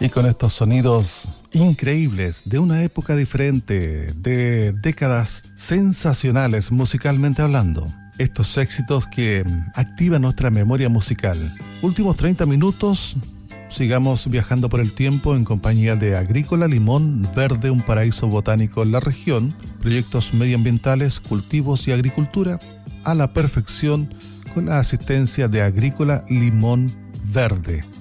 Y con estos sonidos increíbles de una época diferente, de décadas sensacionales musicalmente hablando, estos éxitos que activan nuestra memoria musical. Últimos 30 minutos, sigamos viajando por el tiempo en compañía de Agrícola Limón Verde, un paraíso botánico en la región, proyectos medioambientales, cultivos y agricultura a la perfección con la asistencia de Agrícola Limón Verde.